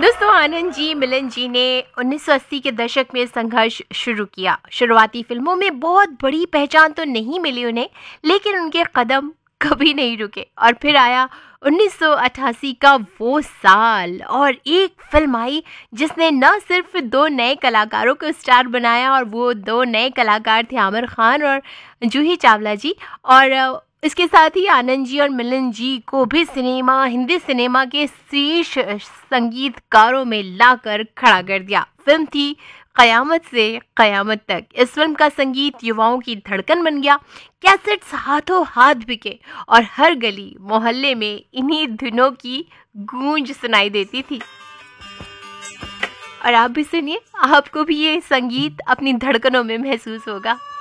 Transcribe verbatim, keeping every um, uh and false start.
दोस्तों, आनंद जी मिलन जी ने उन्नीस सौ अस्सी के दशक में संघर्ष शुरू किया। शुरुआती फिल्मों में बहुत बड़ी पहचान तो नहीं मिली उन्हें, लेकिन उनके कदम कभी नहीं रुके। और फिर आया उन्नीस सौ अट्ठासी का वो साल और एक फिल्म आई जिसने न सिर्फ दो नए कलाकारों को स्टार बनाया, और वो दो नए कलाकार थे आमिर खान और जूही चावला जी। और इसके साथ ही आनंद जी और मिलन जी को भी सिनेमा हिंदी सिनेमा के शीर्ष संगीतकारों में लाकर खड़ा कर दिया। फिल्म थी कयामत से कयामत तक। इस फिल्म का संगीत युवाओं की धड़कन बन गया। कैसेट्स हाथों हाथ बिके और हर गली मोहल्ले में इन्हीं धुनों की गूंज सुनाई देती थी। और आप भी सुनिए, आपको भी ये संगीत अपनी धड़कनों में महसूस होगा।